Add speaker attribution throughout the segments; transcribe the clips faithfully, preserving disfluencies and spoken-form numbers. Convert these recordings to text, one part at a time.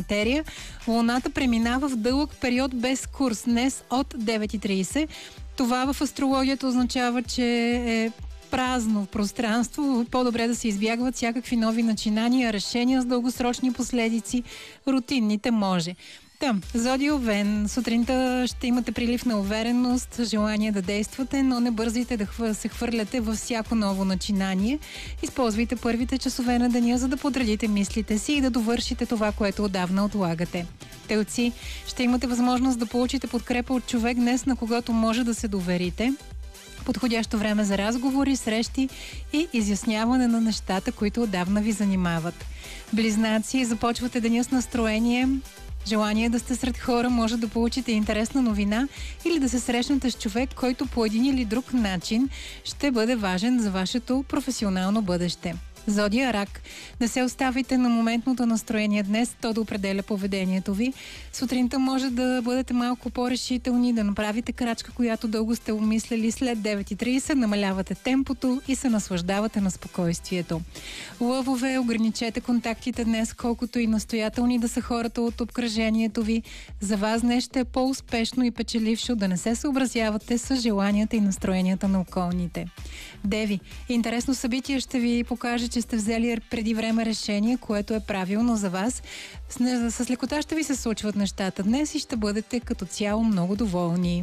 Speaker 1: материя. Луната преминава в дълъг период без курс днес от девет и трийсет. Това в астрологията означава, че е празно пространство. По-добре да се избягват всякакви нови начинания, решения с дългосрочни последици. Рутинните може. Та, Зодия Овен, сутринта ще имате прилив на увереност, желание да действате, но не бързайте да хвър... се хвърляте във всяко ново начинание. Използвайте първите часове на деня, за да подредите мислите си и да довършите това, което отдавна отлагате. Телци, ще имате възможност да получите подкрепа от човек днес, на когото може да се доверите. Подходящо време за разговори, срещи и изясняване на нещата, които отдавна ви занимават. Близнаци, започвате деня с настроение, желание да сте сред хора, може да получите интересна новина или да се срещнете с човек, който по един или друг начин ще бъде важен за вашето професионално бъдеще. Зодия Рак. Не се оставите на моментното настроение днес, то да определя поведението ви. Сутринта може да бъдете малко по-решителни, да направите крачка, която дълго сте умислили. След девет и трийсет намалявате темпото и се наслаждавате на спокойствието. Лъвове, ограничете контактите днес, колкото и настоятелни да са хората от обкръжението ви. За вас днес ще е по-успешно и печелившо да не се съобразявате с желанията и настроенията на околните. Деви. Интересно събитие ще ви покаже, че сте взели преди време решение, което е правилно за вас. С, с лекота ще ви се случват нещата днес и ще бъдете като цяло много доволни.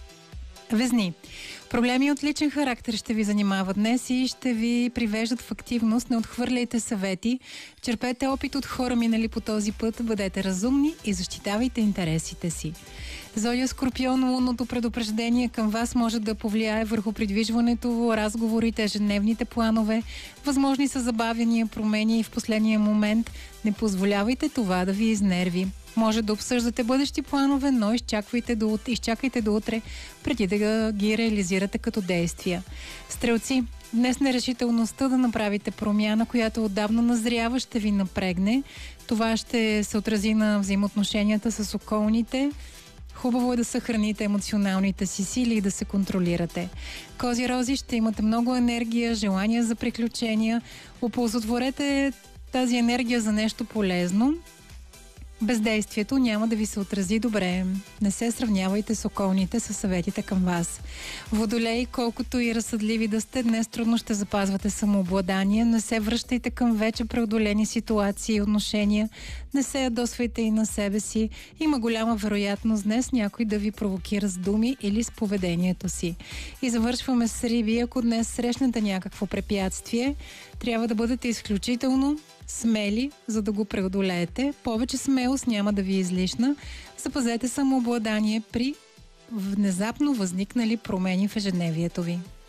Speaker 1: Везни. Проблеми от личен характер ще ви занимават днес и ще ви привеждат в активност. Не отхвърляйте съвети. Черпете опит от хора минали по този път. Бъдете разумни и защитавайте интересите си. Зодия Скорпион, лунното предупреждение към вас може да повлияе върху придвижването, разговорите, ежедневните планове. Възможни са забавяния, промени и в последния момент. Не позволявайте това да ви изнерви. Може да обсъждате бъдещи планове, но изчаквайте до, изчакайте до утре, преди да ги реализирате като действия. Стрелци, днес нерешителността да направите промяна, която отдавна назрява, ще ви напрегне. Това ще се отрази на взаимоотношенията с околните. Хубаво е да съхраните емоционалните си сили и да се контролирате. Кози рози, ще имате много енергия, желание за приключения. Оползотворете тази енергия за нещо полезно. Бездействието няма да ви се отрази добре. Не се сравнявайте с околните със съветите към вас. Водолей, колкото и разсъдливи да сте, днес трудно ще запазвате самообладание. Не се връщайте към вече преодолени ситуации и отношения. Не се ядосвайте и на себе си. Има голяма вероятност днес някой да ви провокира с думи или с поведението си. И завършваме с Риби. Ако днес срещнете някакво препятствие, трябва да бъдете изключително смели, за да го преодолеете. Повече смелост няма да ви е излишна. Запазете самообладание при внезапно възникнали промени в ежедневието ви.